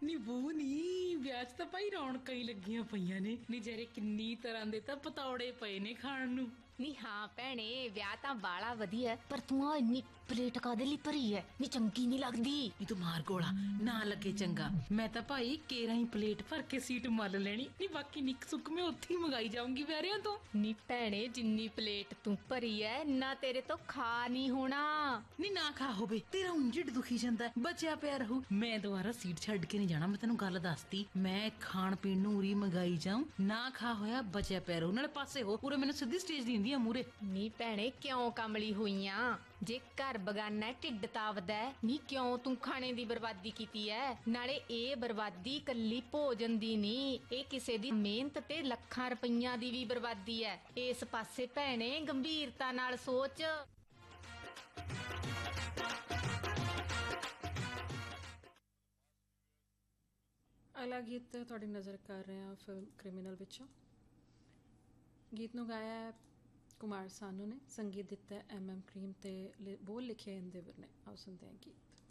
ਨੀ ਬੂ ਨੀ ਵਿਆਹ 'ਚ ਤਾਂ ਭਾਈ ਰੌਣਕਾਂ ਹੀ ਲੱਗੀਆਂ ਪਈਆਂ ਨੇ ਨੀ ਜਿਹੜੇ ਕਿੰਨੀ ਤਰ੍ਹਾਂ ਦੇ ਤਾਂ ਪਤੌੜੇ ਪਏ ਨੇ ਖਾਣ ਨੂੰ। ਨੀ ਹਾਂ ਭੈਣੇ ਵਿਆਹ ਤਾਂ ਬਾਲਾ ਵਧੀਆ ਪਰ ਤੂੰ ਆ ਇੰਨੀ ਪਲੇਟ ਕਾਦੇ ਲਈ ਭਰੀ ਐ ਨੀ ਚੰਗੀ ਨਹੀਂ ਲੱਗਦੀ। ਨੀ ਤੂੰ ਮਾਰ ਗੋਲਾ ਨਾ ਲੱਗੇ ਚੰਗਾ। ਮੈਂ ਤਾਂ ਭਾਈ ਕੇਰਾਂ ਹੀ ਪਲੇਟ ਭਰ ਕੇ ਸੀਟ ਮੱਲ ਲੈਣੀ ਨੀ ਬਾਕੀ ਨਿੱਕ ਸੁੱਕ ਮੈਂ ਉੱਥੇ ਹੀ ਮੰਗਾਈ ਜਾਊਂਗੀ ਵਿਆਰਿਆਂ ਤੋਂ। ਨੀ ਭੈਣੇ ਜਿੰਨੀ ਪਲੇਟ ਤੂੰ ਭਰੀ ਐ ਨਾ ਤੇਰੇ ਤੋਂ ਖਾ ਨਹੀਂ ਹੋਣਾ। ਨੀ ਨਾ ਖਾ ਹੋਵੇ ਤੇਰਾ ਉਂਝਿੜ ਦੁਖੀ ਜਾਂਦਾ ਬਚਿਆ ਪਿਆ ਰਹੂ। ਮੈਂ ਦੁਬਾਰਾ ਸੀਟ ਛੱਡ ਕੇ ਨਹੀਂ ਜਾਣਾ। ਮੈਂ ਤੈਨੂੰ ਗੱਲ ਦੱਸਤੀ ਮੈਂ ਖਾਣ ਪੀਣ ਨੂੰ ਉਰੀ ਮੰਗਾਈ ਜਾਊਂ ਨਾ ਖਾ ਹੋਇਆ ਬਚਿਆ ਪਿਆ ਰਹੂ। ਨਾਲੇ ਪਾਸੇ ਹੋ ਉਰੇ ਮੈਨੂੰ ਸਿੱਧੀ ਸਟੇਜ ਦੀ ਹੁੰਦੀ ਆ ਮੂਰੇ। ਨੀ ਭੈਣੇ ਕਿਉਂ ਕਮਲੀ ਹੋਈਆਂ ਜੇ ਘਰ ਬਗਾਨਾ ਢਿੱਡ ਤਾਵਦਾ ਨੀ ਕਿਉਂ ਤੂੰ ਖਾਣੇ ਦੀ ਬਰਬਾਦੀ ਕੀਤੀ ਐ। ਨਾਲੇ ਇਹ ਬਰਬਾਦੀ ਕੱਲੀ ਭੋਜਨ ਦੀ ਨਹੀਂ ਇਹ ਕਿਸੇ ਦੀ ਮਿਹਨਤ ਤੇ ਲੱਖਾਂ ਰੁਪਈਆਂ ਦੀ ਵੀ ਬਰਬਾਦੀ ਐ। ਇਸ ਪਾਸੇ ਭੈਣੇ ਗੰਭੀਰਤਾ ਨਾਲ ਸੋਚ। ਅਗਲਾ ਗੀਤ ਤੁਹਾਡੀ ਨਜ਼ਰ ਕਰ ਰਹੇ ਹਾਂ ਫਿਲਮ ਕ੍ਰਿਮੀਨਲ ਵਿੱਚੋਂ। ਗੀਤ ਨੂੰ ਗਾਇਆ ਹੈ ਕੁਮਾਰ ਸਾਨੂ ਨੇ, ਸੰਗੀਤ ਦਿੱਤਾ MM ਕਰੀਮ ਤੇ ਬੋਲ ਲਿਖੇ ਇੰਦੇਵਰ ਨੇ। ਆਓ ਸੁਣਦੇ हैं गीत।